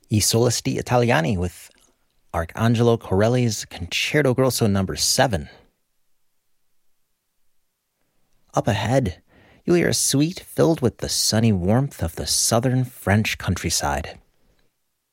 I Solsti Italiani with Arcangelo Corelli's Concerto Grosso No. 7. Up ahead, you'll hear a suite filled with the sunny warmth of the southern French countryside.